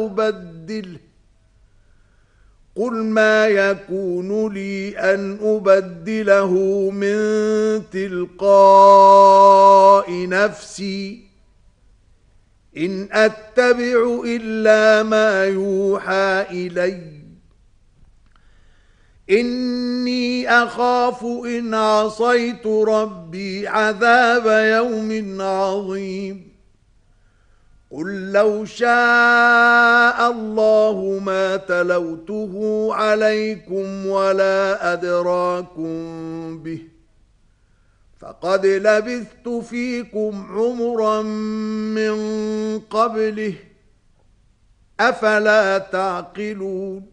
أبدله قل ما يكون لي أن أبدله من تلقاء نفسي إن أتبع إلا ما يوحى إلي إني أخاف إن عصيت ربي عذاب يوم عظيم قل لو شاء الله ما تلوته عليكم ولا أدراكم به فقد لبثت فيكم عمرا من قبله أفلا تعقلون